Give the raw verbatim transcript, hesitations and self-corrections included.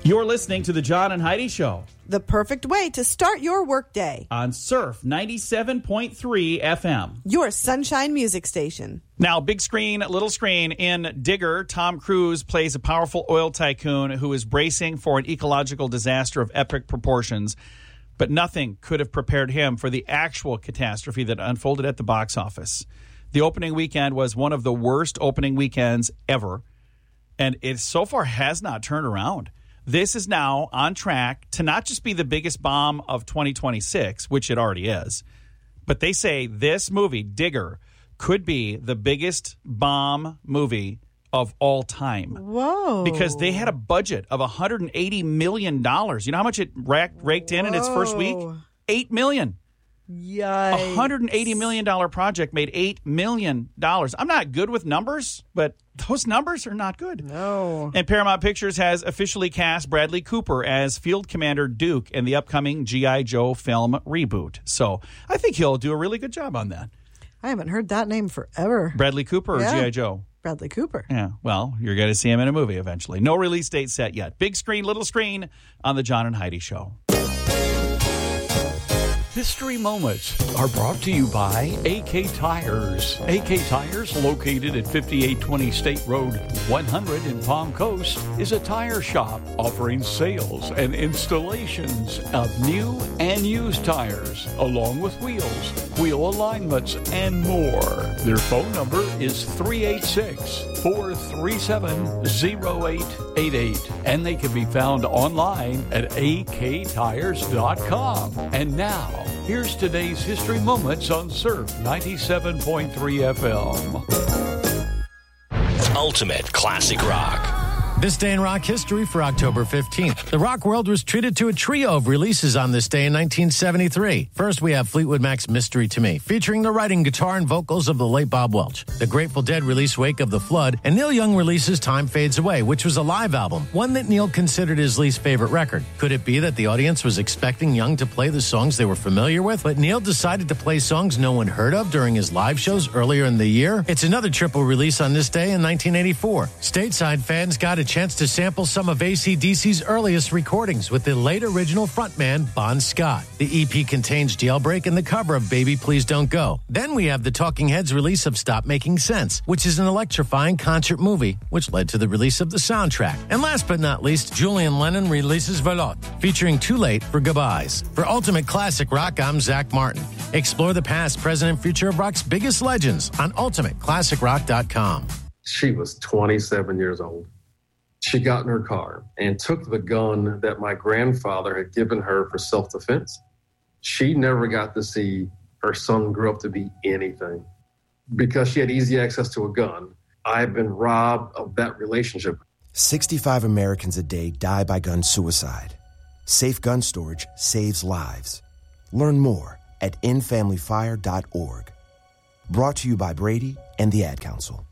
You're listening to The John and Heidi Show. The perfect way to start your workday. On Surf ninety-seven point three F M. Your sunshine music station. Now, big screen, little screen. In Digger, Tom Cruise plays a powerful oil tycoon who is bracing for an ecological disaster of epic proportions. But nothing could have prepared him for the actual catastrophe that unfolded at the box office. The opening weekend was one of the worst opening weekends ever. And it so far has not turned around. This is now on track to not just be the biggest bomb of twenty twenty-six, which it already is, but they say this movie, Digger, could be the biggest bomb movie of all time. Whoa. Because they had a budget of one hundred eighty million dollars. You know how much it racked, raked in in its first week? eight million dollars. Yikes. A one hundred eighty million dollars project made eight million dollars. I'm not good with numbers, but those numbers are not good. No. And Paramount Pictures has officially cast Bradley Cooper as Field Commander Duke in the upcoming G I. Joe film reboot. So I think he'll do a really good job on that. I haven't heard that name forever. Bradley Cooper or Yeah. G I. Joe? Bradley Cooper. Yeah, well, you're going to see him in a movie eventually. No release date set yet. Big screen, little screen on The John and Heidi Show. History Moments are brought to you by A K Tires. A K Tires, located at fifty-eight twenty State Road one hundred in Palm Coast, is a tire shop offering sales and installations of new and used tires, along with wheels, wheel alignments, and more. Their phone number is three eight six, four three seven, zero eight eight eight, and they can be found online at a k tires dot com. And now, here's today's History Moments on Surf ninety-seven point three F M. Ultimate Classic Rock. This day in rock history for October fifteenth. The rock world was treated to a trio of releases on this day in nineteen seventy-three. First, we have Fleetwood Mac's Mystery to Me, featuring the writing, guitar, and vocals of the late Bob Welch. The Grateful Dead released Wake of the Flood, and Neil Young releases Time Fades Away, which was a live album, one that Neil considered his least favorite record. Could it be that the audience was expecting Young to play the songs they were familiar with, but Neil decided to play songs no one heard of during his live shows earlier in the year? It's another triple release on this day in nineteen eighty-four. Stateside fans got a chance to sample some of A C D C's earliest recordings with the late original frontman, Bon Scott. The E P contains Jailbreak and the cover of Baby Please Don't Go. Then we have the Talking Heads release of Stop Making Sense, which is an electrifying concert movie, which led to the release of the soundtrack. And last but not least, Julian Lennon releases Veloute, featuring Too Late for Goodbyes. For Ultimate Classic Rock, I'm Zach Martin. Explore the past, present, and future of rock's biggest legends on ultimate classic rock dot com. She was twenty-seven years old. She got in her car and took the gun that my grandfather had given her for self-defense. She never got to see her son grow up to be anything. Because she had easy access to a gun, I've been robbed of that relationship. sixty-five Americans a day die by gun suicide. Safe Gun Storage saves lives. Learn more at in family fire dot org. Brought to you by Brady and the Ad Council.